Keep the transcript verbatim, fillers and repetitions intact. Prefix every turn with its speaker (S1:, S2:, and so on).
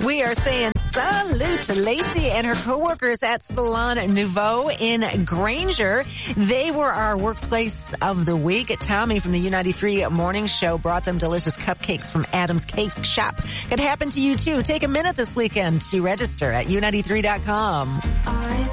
S1: We are saying salute to Lacey and her coworkers at Salon Nouveau in Granger. They were our workplace of the week. Tommy from the U ninety-three Morning Show brought them delicious cupcakes from Adam's Cake Shop. Could happen to you too. Take a minute this weekend to register at U ninety-three dot com.